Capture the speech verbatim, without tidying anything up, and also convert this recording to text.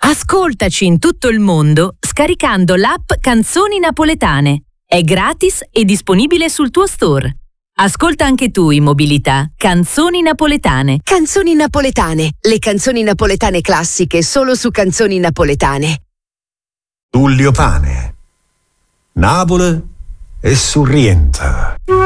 Ascoltaci in tutto il mondo scaricando l'app Canzoni Napoletane. È gratis e disponibile sul tuo store. Ascolta anche tu in mobilità Canzoni Napoletane. Canzoni Napoletane, le canzoni napoletane classiche solo su Canzoni Napoletane. Tullio Pane, Napoli e Sorrento.